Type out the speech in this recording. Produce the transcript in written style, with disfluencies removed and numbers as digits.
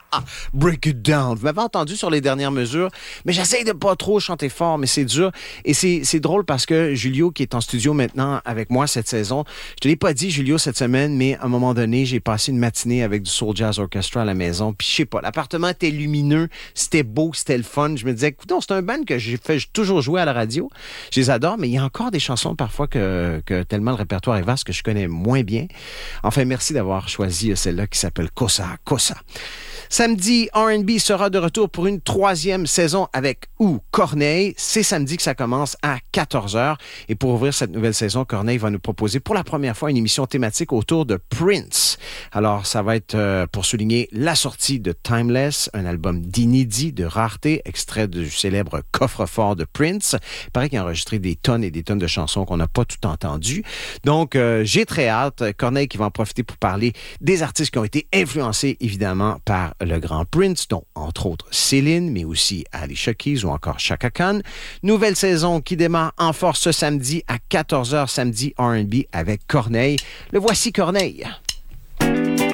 Break it down. Vous m'avez entendu sur les dernières mesures, mais j'essaye de pas trop chanter fort, mais c'est dur. Et c'est drôle parce que Julio, qui est en studio maintenant avec moi cette saison, je te l'ai pas dit, Julio, cette semaine, mais à un moment donné, j'ai passé une matinée avec du Soul Jazz Orchestra à la maison. Puis je sais pas, l'appartement était lumineux, c'était beau, c'était le fun. Je me disais, écoute, c'est un band que j'ai toujours joué à la radio. Je les adore, mais il y a encore des chansons parfois que tellement le répertoire est vaste que je connais moins bien. Enfin, merci d'avoir choisi celle-là qui s'appelle Cosa Cosa. Samedi, R&B sera de retour pour une 3e saison avec Corneille. C'est samedi que ça commence à 14h. Et pour ouvrir cette nouvelle saison, Corneille va nous proposer pour la première fois une émission thématique autour de Prince. Alors, ça va être pour souligner la sortie de Timeless, un album d'inédit, de rareté, extrait du célèbre coffre-fort de Prince. Il paraît qu'il a enregistré des tonnes et des tonnes de chansons qu'on n'a pas tout entendues. Donc, j'ai très hâte. Corneille qui va en profiter pour parler des artistes qui ont été influencés, évidemment, par le grand Prince, dont entre autres Céline, mais aussi Alicia Keys ou encore Chaka Khan. Nouvelle saison qui démarre en force ce samedi à 14h, samedi R&B avec Corneille. Le voici Corneille.